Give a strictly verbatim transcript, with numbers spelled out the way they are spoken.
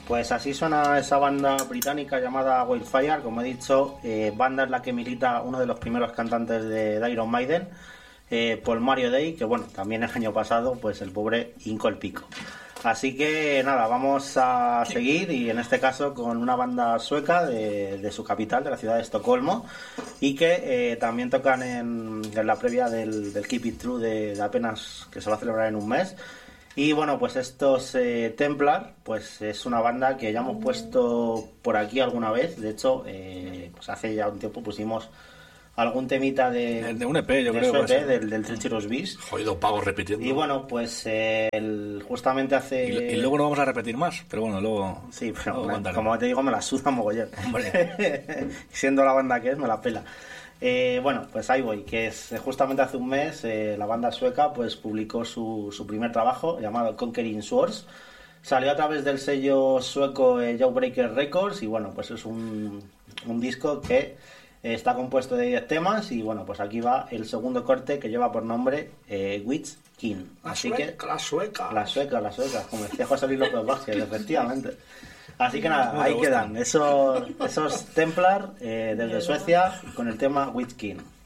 pues así suena esa banda británica llamada Wildfire. Como he dicho, eh, banda en la que milita uno de los primeros cantantes de, de Iron Maiden, eh, Paul Mario Day, que bueno, también el año pasado pues el pobre hincó el pico. Así que nada, vamos a seguir, y en este caso con una banda sueca de, de su capital, de la ciudad de Estocolmo, y que eh, también tocan en, en la previa del, del Keep It True de, de apenas, que se va a celebrar en un mes. Y bueno, pues estos eh, Templar, pues es una banda que ya hemos puesto por aquí alguna vez. De hecho, eh, pues hace ya un tiempo pusimos algún temita de, de un E P, yo de creo. su E P, del, del Treacherous Beast. Jodido pago repitiendo. Y bueno, pues eh, el, justamente hace... Y, y luego no vamos a repetir más, pero bueno, luego... Sí, pero luego me, como te digo, me la suda mogollón. Siendo la banda que es, me la pela. Eh, bueno, pues ahí voy, que es justamente hace un mes eh, la banda sueca pues publicó su, su primer trabajo llamado Conquering Swords. Salió a través del sello sueco eh, Jawbreaker Records, y bueno, pues es un, un disco que eh, está compuesto de diez temas, y bueno, pues aquí va el segundo corte, que lleva por nombre eh, Witch King. La Así sueca, que la sueca. La sueca, la sueca, como decía José Luis López Vázquez, efectivamente. Así que nada, No ahí gustan. quedan esos, esos Templar eh, desde Suecia con el tema Witch King.